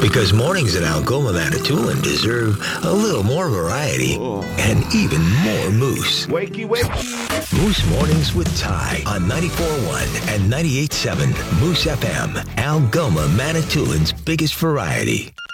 Because mornings at Algoma Manitoulin deserve a little more variety and even more moose. Wakey, wakey. Moose Mornings with Ty on 94.1 and 98.7 Moose FM, Algoma Manitoulin's biggest variety.